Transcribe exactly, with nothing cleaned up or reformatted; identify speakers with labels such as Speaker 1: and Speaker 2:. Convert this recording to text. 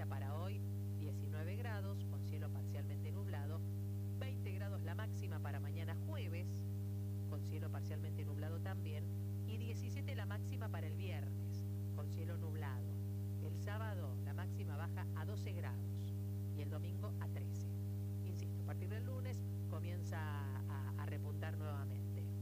Speaker 1: máxima para hoy, diecinueve grados, con cielo parcialmente nublado. veinte grados la máxima para mañana jueves, con cielo parcialmente nublado también. Y diecisiete la máxima para el viernes, con cielo nublado. El sábado la máxima baja a doce grados y el domingo a trece. Insisto, a partir del lunes comienza a, a repuntar nuevamente.